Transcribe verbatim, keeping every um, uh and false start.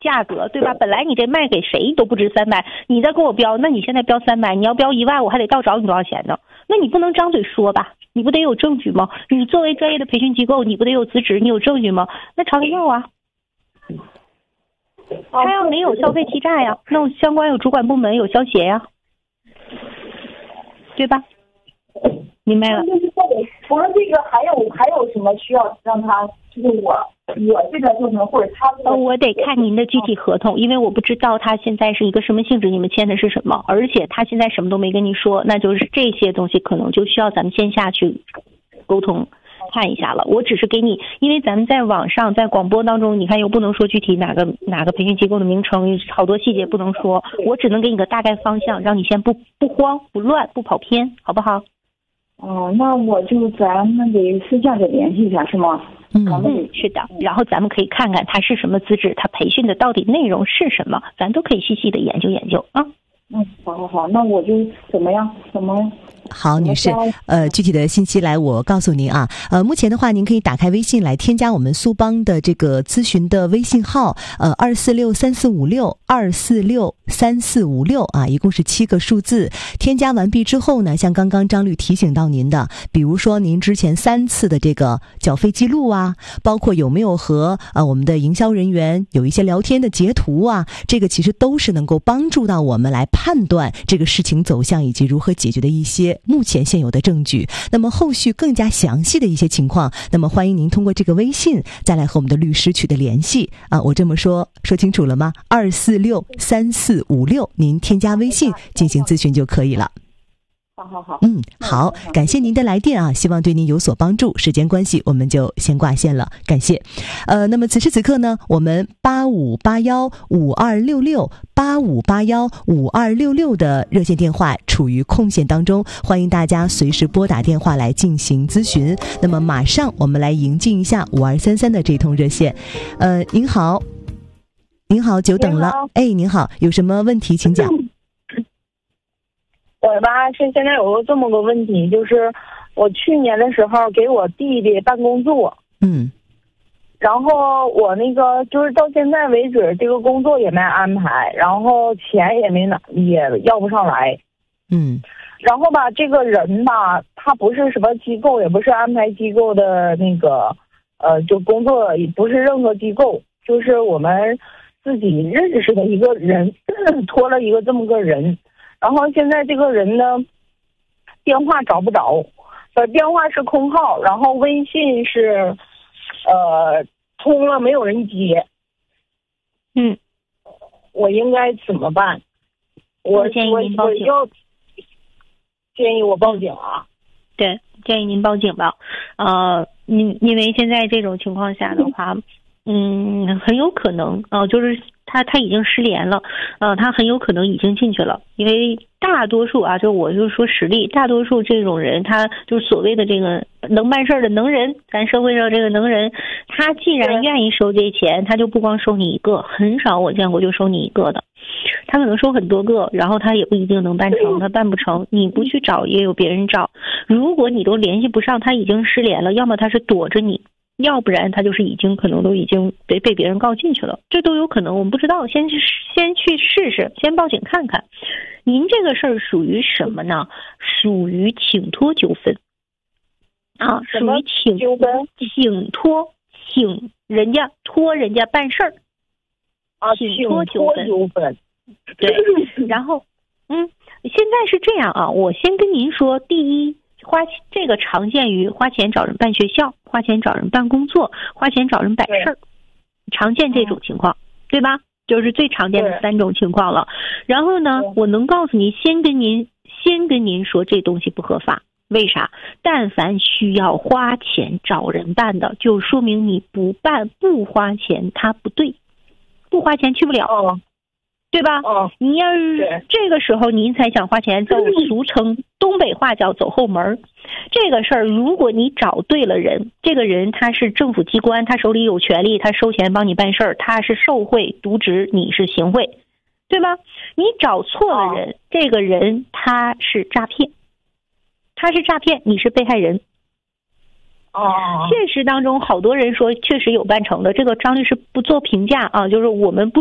价格，对吧？本来你这卖给谁都不值三百，你再给我标，那你现在标三百，你要标一万，我还得倒找你多少钱呢？那你不能张嘴说吧？你不得有证据吗？你作为专业的培训机构，你不得有资质，你有证据吗？那朝他要啊。他要没有消费欺诈呀，那我相关有主管部门有消协呀，对吧？明白了。 除了这个，还有还有什么需要让他就是我我这个就能或者他、这个？ 呃，我得看您的具体合同，因为我不知道他现在是一个什么性质，你们签的是什么，而且他现在什么都没跟你说，那就是这些东西可能就需要咱们线下去沟通看一下了。我只是给你，因为咱们在网上在广播当中，你看又不能说具体哪个哪个培训机构的名称，好多细节不能说，我只能给你个大概方向，让你先不不慌不乱不跑偏，好不好？ 哦，那我就咱们得私下得联系一下，是吗？ 嗯，是的。然后咱们可以看看他是什么资质，他培训的到底内容是什么，咱都可以细细的研究研究啊。 嗯，好好好，那我就怎么样？怎么？ 好，女士，呃，具体的信息来我告诉您啊。呃，目前的话，您可以打开微信来添加我们苏邦的这个咨询的微信号，呃，二四六三四五六二四六三四五六啊，一共是七个数字。添加完毕之后呢，像刚刚张律提醒到您的，比如说您之前三次的这个缴费记录啊，包括有没有和呃我们的营销人员有一些聊天的截图啊，这个其实都是能够帮助到我们来判断这个事情走向以及如何解决的一些目前现有的证据。那么后续更加详细的一些情况，那么欢迎您通过这个微信再来和我们的律师取得联系啊。我这么说说清楚了吗？二四六三四五六，您添加微信进行咨询就可以了。 好好好， 嗯，好，感谢您的来电啊，希望对您有所帮助。时间关系，我们就先挂线了，感谢。呃，那么此时此刻呢，我们八五八幺五二六六八五八幺五二六六的热线电话处于空线当中，欢迎大家随时拨打电话来进行咨询。那么马上我们来迎进一下五二三三的这通热线。呃，您好，您好，久等了。哎，您好，有什么问题请讲。 我吧是现在有个这么个问题，就是我去年的时候给我弟弟办工作， 嗯， 然后我那个就是到现在为止，这个工作也没安排，然后钱也没拿，也要不上来， 嗯， 然后吧，这个人吧，他不是什么机构，也不是安排机构的那个，呃，就工作也不是任何机构，就是我们自己认识的一个人，托了一个这么个人。然后现在这个人呢，电话找不着，呃，电话是空号，然后微信是，呃，通了没有人接。 嗯， 我应该怎么办？我建议您报警。 我要建议我报警啊。 对，建议您报警吧。呃，因因为现在这种情况下的话，嗯，很有可能啊、呃，就是他他已经失联了，呃，他很有可能已经进去了，因为大多数啊，就我就说实力，大多数这种人，他就是所谓的这个能办事的能人，咱社会上这个能人，他既然愿意收这钱，他就不光收你一个，很少我见过就收你一个的，他可能收很多个，然后他也不一定能办成，他办不成，你不去找也有别人找，如果你都联系不上，他已经失联了，要么他是躲着你，要不然他就是已经可能都已经被被别人告进去了，这都有可能，我们不知道，先去先去试试，先报警看看。您这个事儿属于什么呢？属于请托纠纷啊，属于请纠纷， 请托，请人家托人家办事儿啊， 请托纠纷。 纠纷， 对，然后嗯，现在是这样啊，我先跟您说，第一。花这个常见于花钱找人办学校，花钱找人办工作，花钱找人摆事儿，常见这种情况，对吧？就是最常见的三种情况了。然后呢，我能告诉您，先跟您先跟您说这东西不合法，为啥？但凡需要花钱找人办的，就说明你不办不花钱，它不对，不花钱去不了。 哦对吧？ 哦， 你要是这个时候您才想花钱，就俗称东北话叫走后门。这个事儿，如果你找对了人，这个人他是政府机关，他手里有权利，他收钱帮你办事儿，他是受贿渎职，你是行贿，对吧？你找错了人，哦、这个人他是诈骗，他是诈骗，你是被害人。 哦， 现实当中好多人说确实有办成的，这个张律师不做评价啊，就是我们不